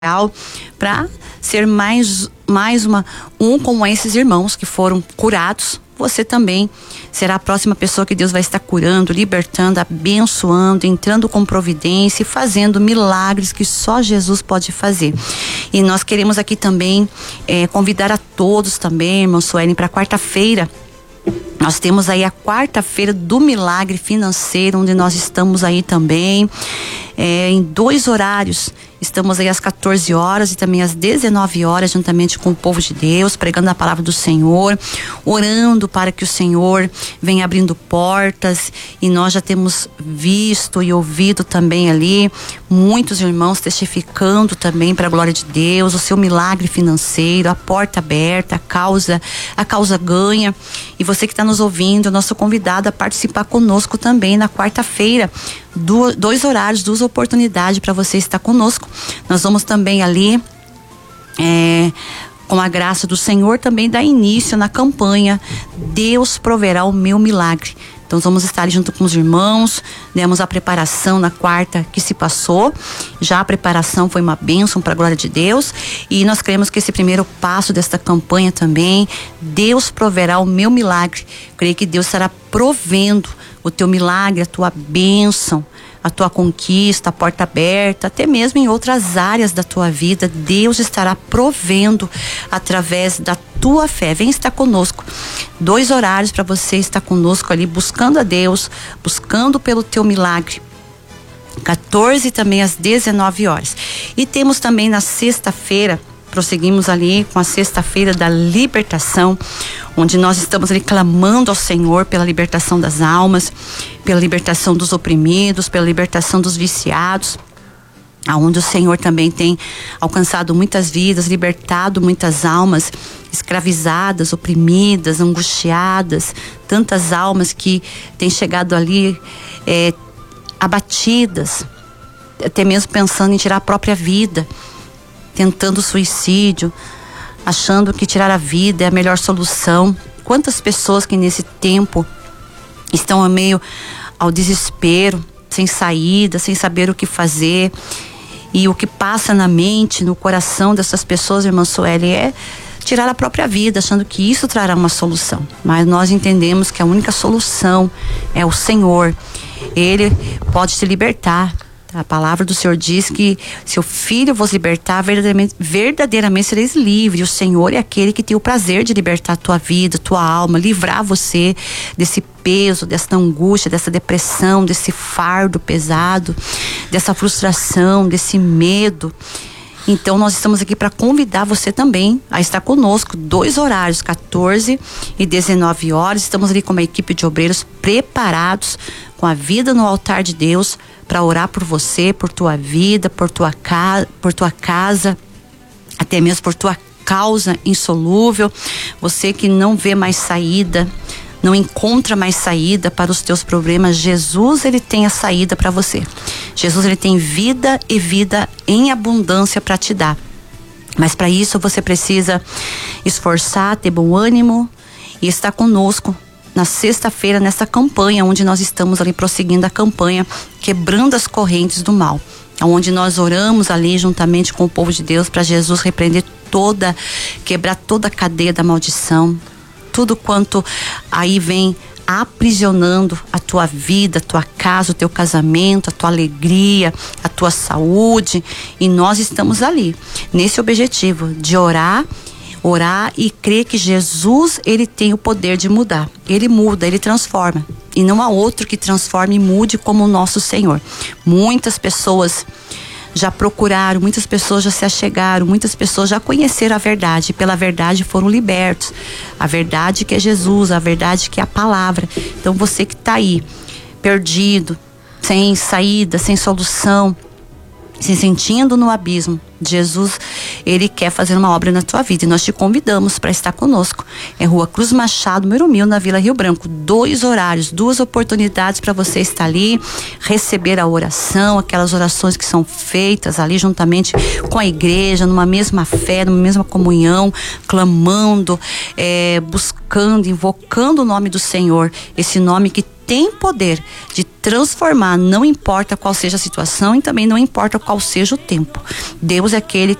para ser mais como esses irmãos que foram curados. Você também será a próxima pessoa que Deus vai estar curando, libertando, abençoando, entrando com providência e fazendo milagres que só Jesus pode fazer. E nós queremos aqui também convidar a todos também, irmã Suelen, para quarta-feira. Nós temos aí a quarta-feira do milagre financeiro, onde nós estamos aí também em 2 horários. Estamos aí às 14 horas e também às 19 horas, juntamente com o povo de Deus, pregando a palavra do Senhor, orando para que o Senhor venha abrindo portas. E nós já temos visto e ouvido também ali muitos irmãos testificando também para a glória de Deus, o seu milagre financeiro, a porta aberta, a causa ganha. E você que está nos ouvindo, nosso convidado a participar conosco também na quarta-feira. 2 horários, 2 oportunidades para você estar conosco. Nós vamos também ali, com a graça do Senhor, também dar início na campanha Deus Proverá o Meu Milagre. Então vamos estar ali junto com os irmãos. Demos a preparação na quarta que se passou. Já a preparação foi uma bênção para a glória de Deus. E nós cremos que esse primeiro passo desta campanha também, Deus proverá o meu milagre. Creio que Deus estará provendo o teu milagre, a tua bênção, a tua conquista, a porta aberta, até mesmo em outras áreas da tua vida. Deus estará provendo através da tua fé. Vem estar conosco. 2 horários para você estar conosco ali, buscando a Deus, buscando pelo teu milagre. 14 e também às 19 horas. E temos também na sexta-feira, prosseguimos ali com a sexta-feira da libertação, onde nós estamos ali clamando ao Senhor pela libertação das almas, pela libertação dos oprimidos, pela libertação dos viciados, aonde o Senhor também tem alcançado muitas vidas, libertado muitas almas escravizadas, oprimidas, angustiadas, tantas almas que têm chegado ali abatidas, até mesmo pensando em tirar a própria vida, tentando suicídio, achando que tirar a vida é a melhor solução. Quantas pessoas que nesse tempo estão a meio ao desespero, sem saída, sem saber o que fazer. E o que passa na mente, no coração dessas pessoas, irmã Sueli, é tirar a própria vida, achando que isso trará uma solução. Mas nós entendemos que a única solução é o Senhor. Ele pode te libertar. A palavra do Senhor diz que seu filho vos libertar, verdadeiramente sereis livres. O Senhor é aquele que tem o prazer de libertar a tua vida, tua alma, livrar você desse peso, dessa angústia, dessa depressão, desse fardo pesado, dessa frustração, desse medo. Então nós estamos aqui para convidar você também a estar conosco. 2 horários, 14 e 19 horas. Estamos ali com uma equipe de obreiros preparados, com a vida no altar de Deus, para orar por você, por tua vida, por tua casa, até mesmo por tua causa insolúvel. Você que não vê mais saída, não encontra mais saída para os teus problemas, Jesus, ele tem a saída para você. Jesus, ele tem vida e vida em abundância para te dar. Mas para isso você precisa esforçar, ter bom ânimo e estar conosco na sexta-feira, nessa campanha, onde nós estamos ali prosseguindo a campanha, quebrando as correntes do mal, onde nós oramos ali juntamente com o povo de Deus para Jesus repreender quebrar toda a cadeia da maldição, tudo quanto aí vem aprisionando a tua vida, a tua casa, o teu casamento, a tua alegria, a tua saúde. E nós estamos ali nesse objetivo de orar e crer que Jesus, ele tem o poder de mudar. Ele muda, ele transforma. E não há outro que transforme e mude como o nosso Senhor. Muitas pessoas já procuraram, muitas pessoas já se achegaram, muitas pessoas já conheceram a verdade, e pela verdade foram libertos. A verdade que é Jesus, a verdade que é a palavra. Então você que está aí, perdido, sem saída, sem solução, se sentindo no abismo, Jesus, ele quer fazer uma obra na tua vida e nós te convidamos para estar conosco. É Rua Cruz Machado, número 1000, na Vila Rio Branco. 2 horários, 2 oportunidades para você estar ali, receber a oração, aquelas orações que são feitas ali juntamente com a igreja, numa mesma fé, numa mesma comunhão, clamando, buscando, invocando o nome do Senhor, esse nome que tem poder de transformar, não importa qual seja a situação e também não importa qual seja o tempo. Deus é aquele